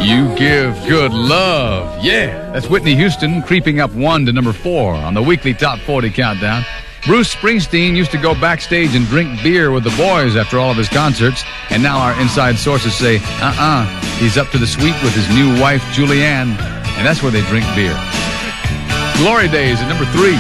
You Give Good Love. Yeah, that's Whitney Houston creeping up 1 to number 4 on the weekly Top 40 countdown. Bruce Springsteen used to go backstage and drink beer with the boys after all of his concerts, and now our inside sources say, he's up to the suite with his new wife, Julianne, and that's where they drink beer. Glory Days at number 3.